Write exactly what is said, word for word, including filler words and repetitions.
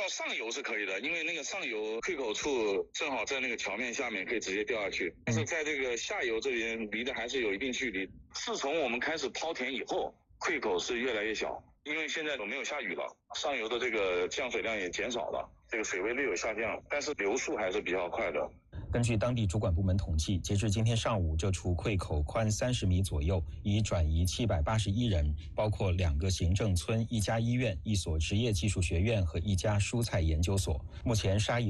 掉上游是可以的，因为那个上游溃口处正好在那个桥面下面，可以直接掉下去。但是在这个下游这边离得还是有一定距离。自从我们开始抛田以后，溃口是越来越小，因为现在都没有下雨了，上游的这个降水量也减少了，这个水位略有下降，但是流速还是比较快的。 根据当地主管部门统计，截至今天上午，这处溃口宽三十米左右，已转移七百八十一人，包括两个行政村、一家医院、一所职业技术学院和一家蔬菜研究所。目前沙溢